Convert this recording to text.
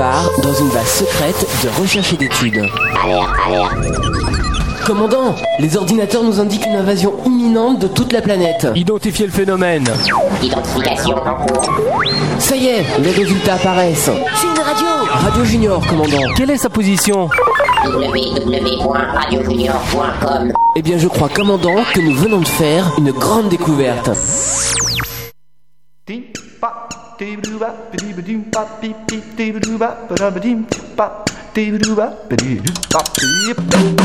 départ dans une base secrète de recherche et d'études. Alerte. Commandant, les ordinateurs nous indiquent une invasion imminente de toute la planète. Identifiez le phénomène. Identification en cours. Ça y est, les résultats apparaissent. C'est une radio. Radio Junior, commandant. Quelle est sa position? www.radiojunior.com. Eh bien, je crois, commandant, que nous venons de faire une grande découverte.